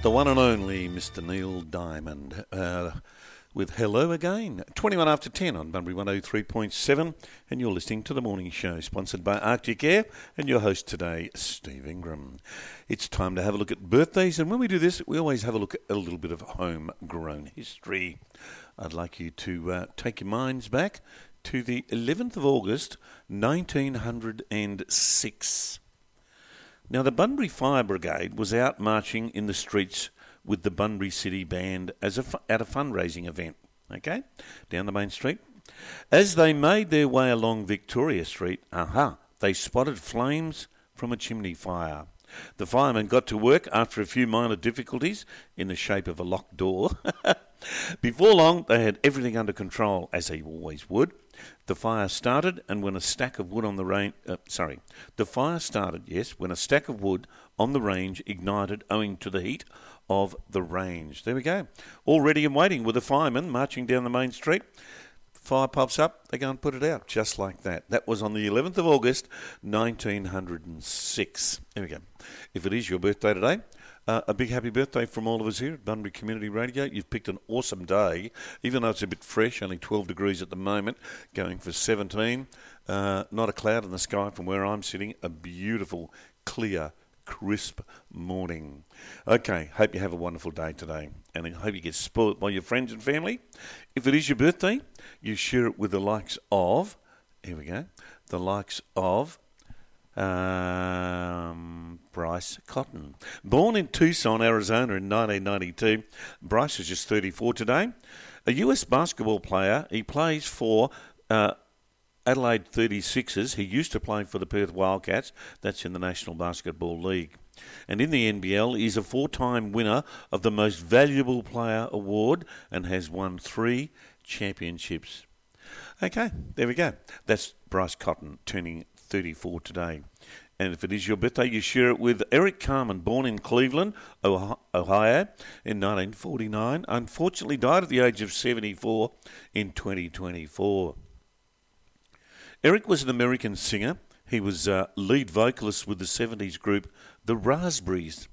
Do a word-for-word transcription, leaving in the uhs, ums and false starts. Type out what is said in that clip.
The one and only Mister Neil Diamond uh, with Hello Again. twenty-one after ten on Bunbury one oh three point seven, and you're listening to The Morning Show, sponsored by Arctic Air, and your host today, Steve Ingram. It's time to have a look at birthdays, and when we do this, we always have a look at a little bit of homegrown history. I'd like you to uh, take your minds back to the eleventh of August, nineteen oh six. Now, the Bunbury Fire Brigade was out marching in the streets with the Bunbury City Band as a fu- at a fundraising event, okay, down the main street. As they made their way along Victoria Street, aha, they spotted flames from a chimney fire. The firemen got to work after a few minor difficulties in the shape of a locked door. Before long, they had everything under control, as they always would. The fire started, and when a stack of wood on the range, uh, sorry, the fire started, yes, when a stack of wood on the range ignited owing to the heat of the range. There we go. All ready and waiting with the firemen marching down the main street. Fire pops up, they go and put it out, just like that. That was on the eleventh of August, nineteen oh six. There we go. If it is your birthday today, uh, a big happy birthday from all of us here at Bunbury Community Radio. You've picked an awesome day, even though it's a bit fresh, only twelve degrees at the moment, going for seventeen. Uh, not a cloud in the sky from where I'm sitting. A beautiful, clear, crisp morning. Okay, hope you have a wonderful day today, and I hope you get spoiled by your friends and family. If it is your birthday, you share it with the likes of, here we go, the likes of um, Bryce Cotton. Born in Tucson, Arizona in nineteen ninety-two, Bryce is just thirty-four today. A U S basketball player, he plays for uh, Adelaide thirty-sixers. He used to play for the Perth Wildcats. That's in the National Basketball League. And in the N B L, he's a four-time winner of the Most Valuable Player Award and has won three championships. Okay, there we go. That's Bryce Cotton turning thirty-four today. And if it is your birthday, you share it with Eric Carmen, born in Cleveland, Ohio, in nineteen forty-nine. Unfortunately died at the age of seventy-four in twenty twenty-four. Eric was an American singer. He was uh, lead vocalist with the seventies group The Raspberries.